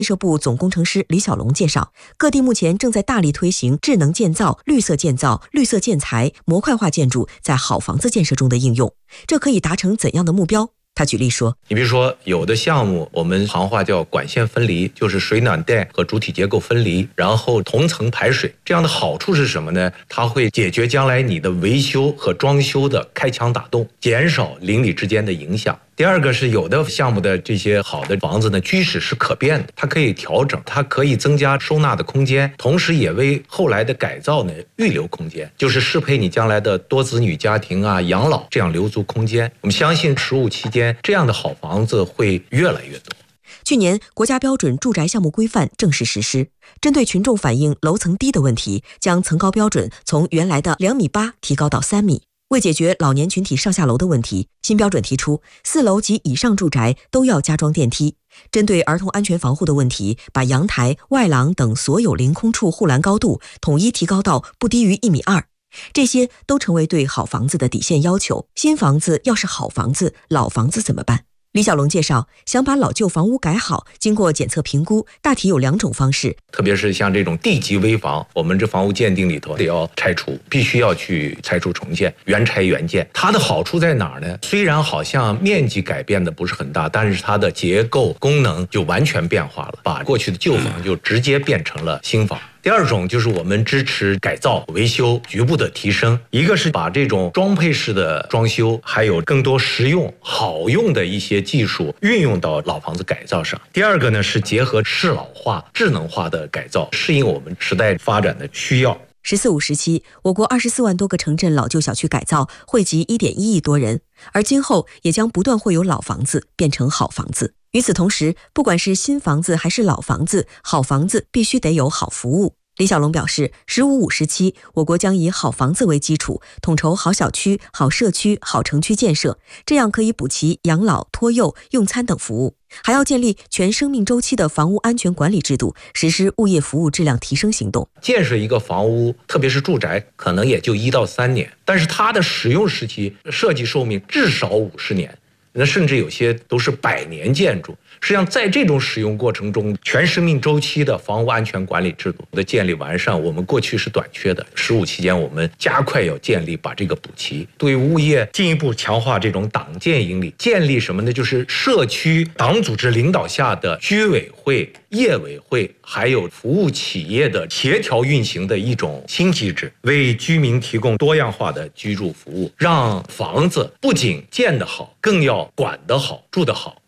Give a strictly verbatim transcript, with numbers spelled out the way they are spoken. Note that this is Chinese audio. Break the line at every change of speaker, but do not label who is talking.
建设部总工程师李小龙介绍，各地目前正在大力推行智能建造、绿色建造、绿色建材、模块化建筑在好房子建设中的应用，这可以达成怎样的目标？他举例说，
你比如说有的项目我们行话叫管线分离，就是水暖带和主体结构分离，然后同层排水，这样的好处是什么呢？它会解决将来你的维修和装修的开墙打洞，减少邻里之间的影响。第二个是有的项目的这些好的房子呢，居室是可变的，它可以调整，它可以增加收纳的空间，同时也为后来的改造呢预留空间，就是适配你将来的多子女家庭啊、养老，这样留足空间。我们相信十五期间这样的好房子会越来越多。
去年国家标准住宅项目规范正式实施，针对群众反映楼层低的问题，将层高标准从原来的两米八提高到三米。为解决老年群体上下楼的问题，新标准提出四楼及以上住宅都要加装电梯。针对儿童安全防护的问题，把阳台、外廊等所有凌空处护栏高度统一提高到不低于一米二。这些都成为对好房子的底线要求。新房子要是好房子，老房子怎么办？李小龙介绍，想把老旧房屋改好，经过检测评估，大体有两种方式。
特别是像这种地级危房，我们这房屋鉴定里头得要拆除，必须要去拆除重建，原拆原建。它的好处在哪儿呢？虽然好像面积改变的不是很大，但是它的结构功能就完全变化了，把过去的旧房就直接变成了新房。第二种就是我们支持改造、维修局部的提升，一个是把这种装配式的装修，还有更多实用好用的一些技术运用到老房子改造上。第二个呢是结合适老化、智能化的改造，适应我们时代发展的需要。
十四五时期，我国二十四万多个城镇老旧小区改造，惠及一点一亿多人，而今后也将不断会有老房子变成好房子。与此同时，不管是新房子还是老房子，好房子必须得有好服务。李小龙表示，十五五时期，我国将以好房子为基础，统筹好小区、好社区、好城区建设，这样可以补齐养老、托幼、用餐等服务。还要建立全生命周期的房屋安全管理制度，实施物业服务质量提升行动。
建设一个房屋，特别是住宅，可能也就一到三年，但是它的使用时期、设计寿命至少五十年。那甚至有些都是百年建筑。实际上在这种使用过程中，全生命周期的房屋安全管理制度的建立完善，我们过去是短缺的。十五期间我们加快要建立，把这个补齐。对物业进一步强化这种党建营理，建立什么呢？就是社区党组织领导下的居委会、业委会还有服务企业的协调运行的一种新机制，为居民提供多样化的居住服务，让房子不仅建得好，更要管得好、住得好。